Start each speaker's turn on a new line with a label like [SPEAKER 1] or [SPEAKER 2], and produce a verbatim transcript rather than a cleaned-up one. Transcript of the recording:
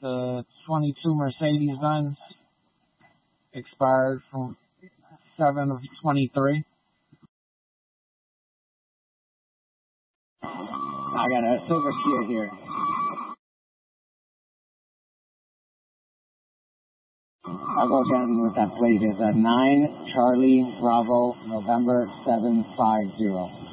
[SPEAKER 1] the twenty-two Mercedes-Benz, expired from seven of twenty-three.
[SPEAKER 2] I got a silver Kia here. I'll go again with that plate. It's a nine Charlie Bravo November seven five zero.